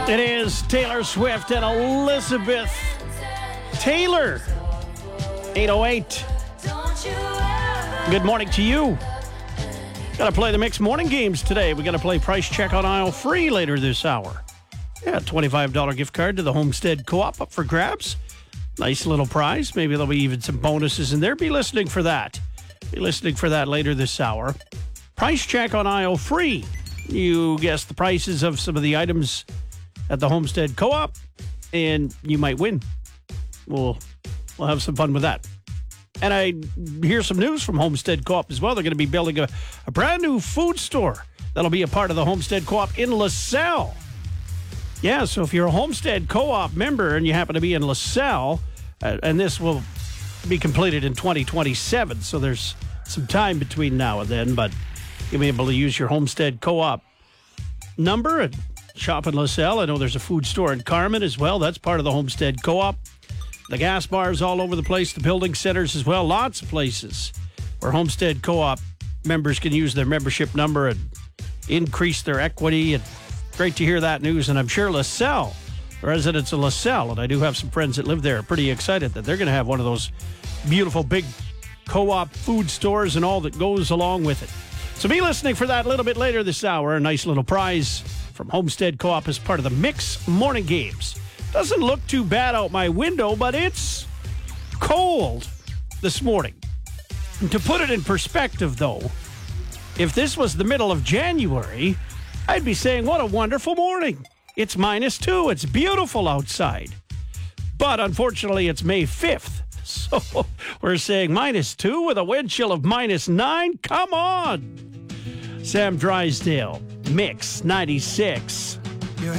It is Taylor Swift and Elizabeth Taylor. 8:08. Good morning to you. Got to play the Mix morning games today. We got to play Price Check on Aisle Free later this hour. Yeah, $25 gift card to the Homestead Co-op up for grabs. Nice little prize. Maybe there'll be even some bonuses in there. Be listening for that. Be listening for that later this hour. Price Check on Aisle Free. You guess the prices of some of the items at the Homestead Co-op, and you might win. We'll have some fun with that. And I hear some news from Homestead Co-op as well. They're going to be building a brand new food store that'll be a part of the Homestead Co-op in LaSalle. Yeah, so if you're a Homestead Co-op member and you happen to be in LaSalle, and this will be completed in 2027, so there's some time between now and then, but you'll be able to use your Homestead Co-op number and shop in LaSalle. I know there's a food store in Carmen as well. That's part of the Homestead Co-op. The gas bars all over the place, the building centers as well. Lots of places where Homestead Co-op members can use their membership number and increase their equity. And great to hear that news. And I'm sure LaSalle, residents of LaSalle, and I do have some friends that live there, are pretty excited that they're going to have one of those beautiful big co-op food stores and all that goes along with it. So be listening for that a little bit later this hour. A nice little prize from Homestead Co-op as part of the Mix morning games. Doesn't look too bad out my window, but it's cold this morning. And to put it in perspective, though, if this was the middle of January, I'd be saying, what a wonderful morning. It's -2. It's beautiful outside. But unfortunately, it's May 5th. So we're saying -2 with a wind chill of -9. Come on. Sam Drysdale, Mix 96.